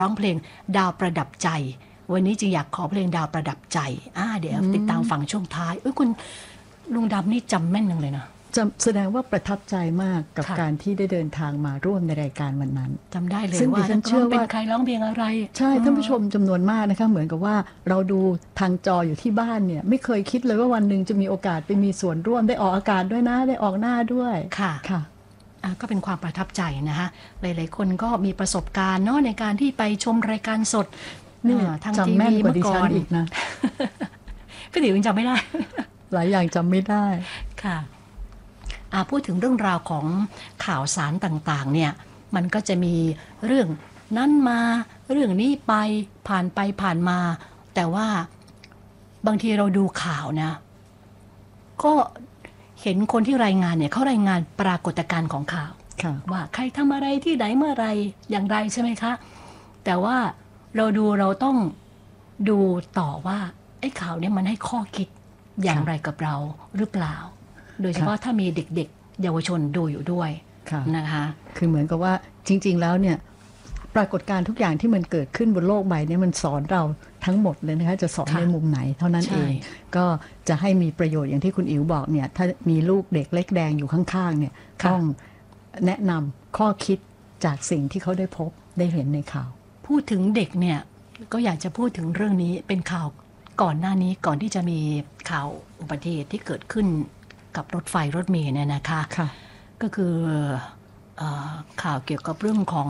ร้องเพลงดาวประดับใจวันนี้จึงอยากขอเพลงดาวประดับใจเดี๋ยวติดตามฟังช่วงท้ายคุณลุงดำนี่จำแม่นยังเลยนะแสดงว่าประทับใจมากกับการที่ได้เดินทางมาร่วมในรายการวันนั้นจำได้เลยว่าฉันเชื่อว่าเป็นใครร้องเพลงอะไรใช่ท่านผู้ชมจำนวนมากนะคะเหมือนกับว่าเราดูทางจออยู่ที่บ้านเนี่ยไม่เคยคิดเลยว่าวันหนึ่งจะมีโอกาสไปมีส่วนร่วมได้ออกอากาศด้วยนะได้ออกหน้าด้วยค่ะก็เป็นความประทับใจนะคะหลายๆคนก็มีประสบการณ์เนาะในการที่ไปชมรายการสดทางทีวีเมื่อก่อนอีกนะพี่ติ๋วยังจำไม่ได้หลายอย่างจำไม่ได้ค่ะพูดถึงเรื่องราวของข่าวสารต่างๆเนี่ยมันก็จะมีเรื่องนั้นมาเรื่องนี้ไปผ่านมาแต่ว่าบางทีเราดูข่าวนะก็เห็นคนที่รายงานเนี่ยเขารายงานปรากฏการณ์ของข่าวว่าใครทำอะไรที่ไหนเมื่อไรอย่างไรใช่ไหมคะแต่ว่าเราต้องดูต่อว่าไอ้ข่าวเนี่ยมันให้ข้อคิดอย่างไรกับเราหรือเปล่าโดยเฉพาะถ้ามีเด็กๆเยาวชนดูอยู่ด้วยนะคะคือเหมือนกับว่าจริงๆแล้วเนี่ยปรากฏการณ์ทุกอย่างที่มันเกิดขึ้นบนโลกใบนี้มันสอนเราทั้งหมดเลยนะคะจะสอนในมุมไหนเท่านั้นเองก็จะให้มีประโยชน์อย่างที่คุณอิ๋วบอกเนี่ยถ้ามีลูกเด็กเล็กแดงอยู่ข้างๆเนี่ยต้องแนะนำข้อคิดจากสิ่งที่เขาได้พบได้เห็นในข่าวพูดถึงเด็กเนี่ยก็อยากจะพูดถึงเรื่องนี้เป็นข่าวก่อนหน้านี้ก่อนที่จะมีข่าวอุบัติเหตุที่เกิดขึ้นกับรถไฟรถเมล์เนี่ยนะคะก็คือข่าวเกี่ยวกับเรื่องของ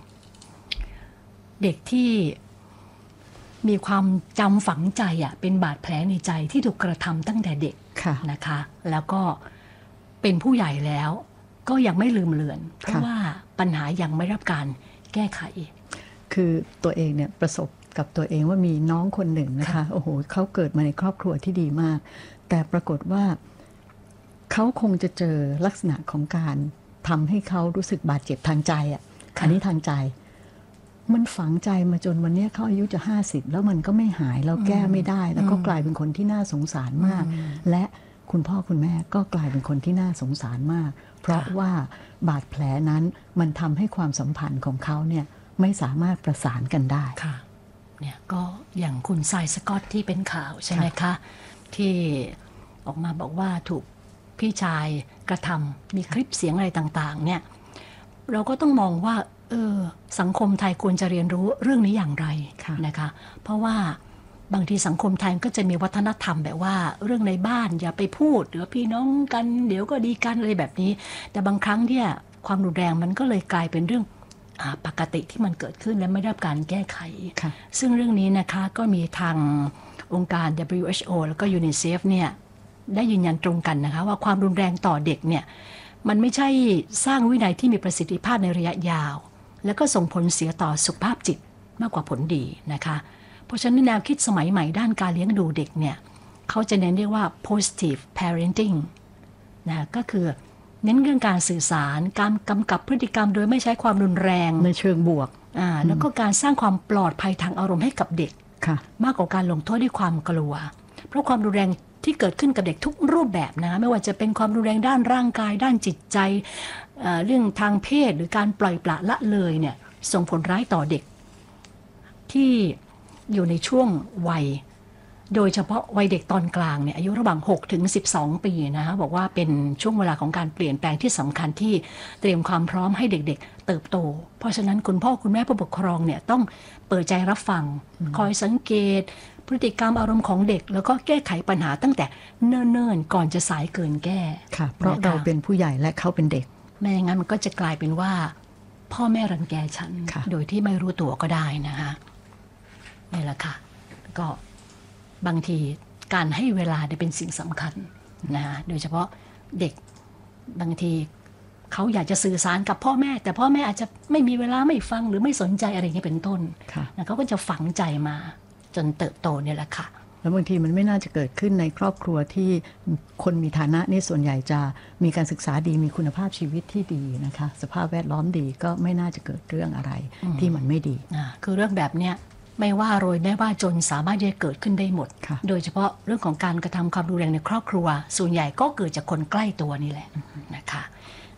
เด็กที่มีความจำฝังใจเป็นบาดแผลในใจที่ถูกกระทำตั้งแต่เด็กนะคะแล้วก็เป็นผู้ใหญ่แล้วก็ยังไม่ลืมเลือนเพราะว่าปัญหายังไม่รับการแก้ไขคือตัวเองเนี่ยประสบกับตัวเองว่ามีน้องคนหนึ่งนะคะโอ้โหเขาเกิดมาในครอบครัวที่ดีมากแต่ปรากฏว่าเขาคงจะเจอลักษณะของการทำให้เขารู้สึกบาดเจ็บทางใจอันนี้ทางใจมันฝังใจมาจนวันนี้เขาอายุจะ50แล้วมันก็ไม่หายแล้วแก้ไม่ได้แล้วก็กลายเป็นคนที่น่าสงสารมากและคุณพ่อคุณแม่ก็กลายเป็นคนที่น่าสงสารมากเพราะว่าบาดแผลนั้นมันทำให้ความสัมพันธ์ของเขาเนี่ยไม่สามารถประสานกันได้ค่ะเนี่ยก็อย่างคุณทรายสกอตที่เป็นข่าวใช่ไหมคะที่ออกมาบอกว่าถูกพี่ชายกระทำมีคลิปเสียงอะไรต่างๆเนี่ยเราก็ต้องมองว่าสังคมไทยควรจะเรียนรู้เรื่องนี้อย่างไรนะคะเพราะว่าบางทีสังคมไทยก็จะมีวัฒนธรรมแบบว่าเรื่องในบ้านอย่าไปพูดหรือพี่น้องกันเดี๋ยวก็ดีกันอะไรแบบนี้แต่บางครั้งเนี่ยความรุนแรงมันก็เลยกลายเป็นเรื่องปกติที่มันเกิดขึ้นและไม่ได้รับการแก้ไขซึ่งเรื่องนี้นะคะก็มีทางองค์การ WHO แล้วก็ UNICEF เนี่ยได้ยืนยันตรงกันนะคะว่าความรุนแรงต่อเด็กเนี่ยมันไม่ใช่สร้างวินัยที่มีประสิทธิภาพในระยะยาวแล้วก็ส่งผลเสียต่อสุขภาพจิตมากกว่าผลดีนะคะเพราะฉะนั้นแนวคิดสมัยใหม่ด้านการเลี้ยงดูเด็กเนี่ยเขาจะเน้นเรียกว่า positive parenting นะก็คือเน้นเรื่องการสื่อสารการกำกับพฤติกรรมโดยไม่ใช้ความรุนแรงในเชิงบวกแล้วก็การสร้างความปลอดภัยทางอารมณ์ให้กับเด็กมากกว่าการลงโทษด้วยความกลัวเพราะความรุนแรงที่เกิดขึ้นกับเด็กทุกรูปแบบนะไม่ว่าจะเป็นความรุนแรงด้านร่างกายด้านจิตใจเรื่องทางเพศหรือการปล่อยปละละเลยเนี่ยส่งผลร้ายต่อเด็กที่อยู่ในช่วงวัยโดยเฉพาะวัยเด็กตอนกลางเนี่ยอายุระหว่าง6 ถึง 12 ปีนะคะบอกว่าเป็นช่วงเวลาของการเปลี่ยนแปลงที่สำคัญที่เตรียมความพร้อมให้เด็กๆเติบโตเพราะฉะนั้นคุณพ่อคุณแม่ผู้ปกครองเนี่ยต้องเปิดใจรับฟังคอยสังเกตพฤติกรรมอารมณ์ของเด็กแล้วก็แก้ไขปัญหาตั้งแต่เนิ่นๆก่อนจะสายเกินแก้ค่ะเพราะเราเป็นผู้ใหญ่และเขาเป็นเด็กไม่อย่างนั้นมันก็จะกลายเป็นว่าพ่อแม่รังแกฉันโดยที่ไม่รู้ตัวก็ได้นะคะนี่แหละค่ะก็บางทีการให้เวลาเป็นสิ่งสำคัญนะโดยเฉพาะเด็กบางทีเขาอยากจะสื่อสารกับพ่อแม่แต่พ่อแม่อาจจะไม่มีเวลาไม่ฟังหรือไม่สนใจอะไรอย่างนี้เป็นต้นนะเขาก็จะฝังใจมาจนเติบโตเนี่ยแหละค่ะแล้วบางทีมันไม่น่าจะเกิดขึ้นในครอบครัวที่คนมีฐานะนี่ส่วนใหญ่จะมีการศึกษาดีมีคุณภาพชีวิตที่ดีนะคะสภาพแวดล้อมดีก็ไม่น่าจะเกิดเรื่องอะไรที่มันไม่ดีคือเรื่องแบบเนี้ยไม่ว่ารวยไม่ว่าจนสามารถจะเกิดขึ้นได้หมดโดยเฉพาะเรื่องของการกระทำความรุนแรงในครอบครัวส่วนใหญ่ก็เกิดจากคนใกล้ตัวนี่แหละนะคะ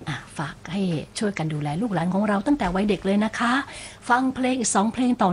ฝากให้ช่วยกันดูแลลูกหลานของเราตั้งแต่วัยเด็กเลยนะคะ ฟังเพลงอีก2 เพลงต่อ